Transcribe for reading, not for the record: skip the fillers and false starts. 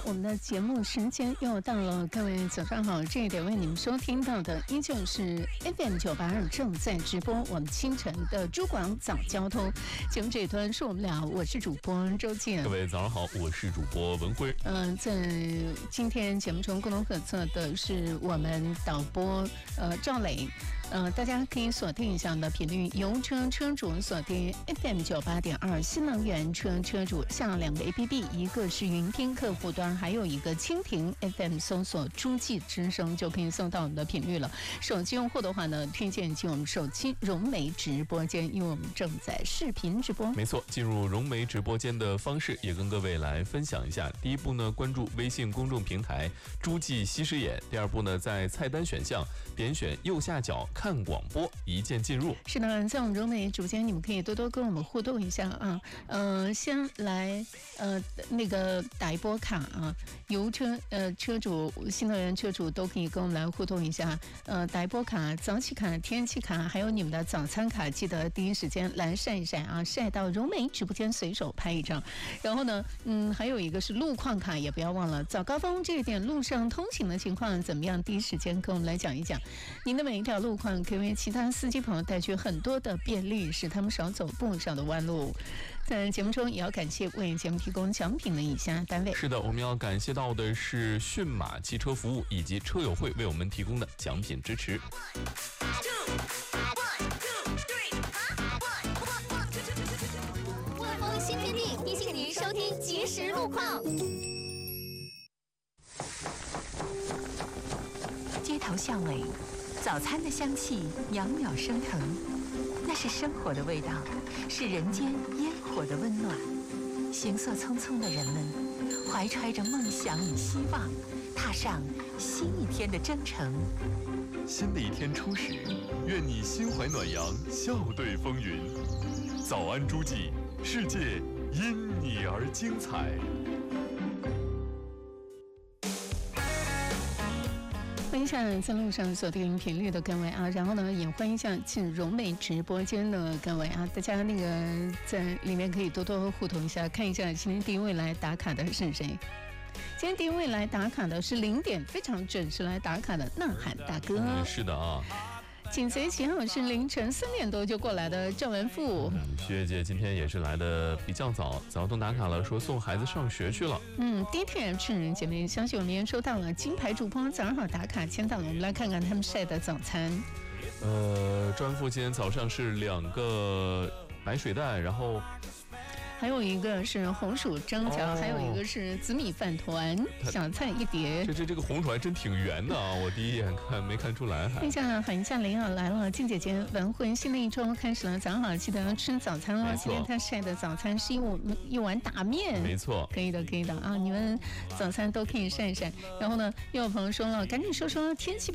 我们的节目时间又到了，各位早上好，这一点为你们收听到的依旧是 FM982正在直播我们清晨的中广早交通节目，这一端是我们俩，我是主播周健。 各位早上好，我是主播文辉。 在今天节目中共同合作的是我们导播赵磊。大家可以锁定一下我们的频率，油车车主锁定 FM98.2， 新能源车车主下两个 APP， 一个是云听客户端，还有一个蜻蜓 FM 搜索诸暨之声就可以搜到我们的频率了。手机用户的话呢，推荐进我们手机融媒直播间，因为我们正在视频直播。 没错，进入融媒直播间的方式也跟各位来分享一下。第一步呢，关注微信公众平台诸暨西施眼。第二步呢，在菜单选项点选右下角看广播，一键进入。 是的，在我们融媒直播间，你们可以多多跟我们互动一下啊。先来那个打一波卡啊，油车车主、新能源车主都可以跟我们来互动一下。打一波卡，早起卡、天气卡，还有你们的早餐卡，记得第一时间来晒一晒啊，晒到融媒直播间随手拍一张。然后呢，还有一个是路况卡，也不要忘了。早高峰这一点路上通行的情况怎么样？第一时间跟我们来讲一讲。您的每一条路况可以为其他司机朋友带去很多的便利，使他们少走不少的弯路。在节目中也要感谢为节目提供奖品的以下单位。 是的，我们要感谢到的是驯马汽车服务以及车友会为我们提供的奖品支持。 万丰新天地提醒您收听即时路况。 街头巷尾，早餐的香气袅袅升腾，那是生活的味道，是人间烟火的温暖。行色匆匆的人们，怀揣着梦想与希望，踏上新一天的征程。 新的一天初始，愿你心怀暖阳，笑对风云。早安诸暨，世界因你而精彩。 欢迎一下在路上锁定频率的各位啊，然后呢也欢迎一下进融媒直播间的各位啊，大家那个在里面可以多多互动一下，看一下今天第一位来打卡的是谁。今天第一位来打卡的是0点非常准时来打卡的呐喊大哥。 是的啊。 紧随其后是凌晨3点多就过来的赵文富。 徐月姐今天也是来的比较早，早都打卡了，说送孩子上学去了。 第一天是姐妹，相信我们也收到了金牌主播早上好打卡签到了，我们来看看他们晒的早餐。 专附今天早上是2个白水蛋，然后还有一个是红薯蒸饺，还有一个是紫米饭团，小菜一碟。 这个红薯还真挺圆的啊！我第一眼看没看出来。 看一下，喊一下林儿来了，静姐姐，文慧，新的一周开始了，早上好，记得吃早餐了。今天他晒的早餐是一碗打面， 没错， 可以的啊！你们早餐都可以晒一晒。然后呢，又有朋友说了，赶紧说说天气